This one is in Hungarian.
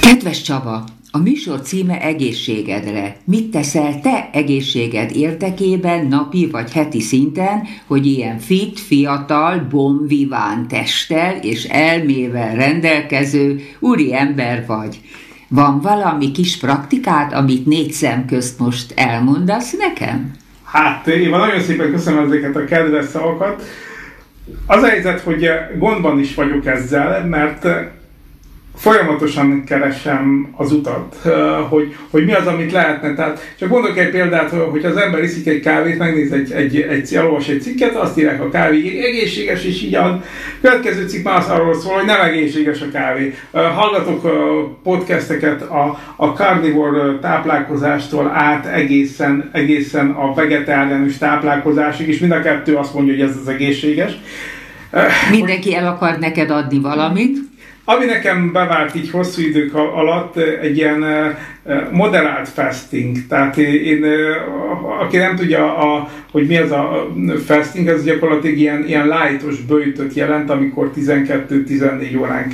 Kedves Csaba, a műsor címe Egészségedre. Mit teszel te egészséged érdekében napi vagy heti szinten, hogy ilyen fit, fiatal, bon vivant testtel és elmével rendelkező úri ember vagy? Van valami kis praktikát, amit négy szem közt most elmondasz nekem? Hát, Éva, nagyon szépen köszönöm ezeket a kedves szavakat. Az a helyzet, hogy gondban is vagyok ezzel, mert folyamatosan keresem az utat, hogy mi az, amit lehetne. Tehát csak mondok egy példát, hogy az ember iszik egy kávét, megnéz elolvas egy cikket, azt írják, a kávé egészséges, és így a következő cikk már arról szól, hogy nem egészséges a kávé. Hallgatok podcasteket a carnivore táplálkozástól át egészen a vegetáriánus táplálkozásig, és mind a kettő azt mondja, hogy ez az egészséges. Mindenki el akar neked adni valamit? Ami nekem bevált így hosszú idők alatt, egy ilyen moderált fasting. Tehát én, aki nem tudja, hogy mi az a fasting, ez gyakorlatilag ilyen lightos böjtöt jelent, amikor 12-14 órán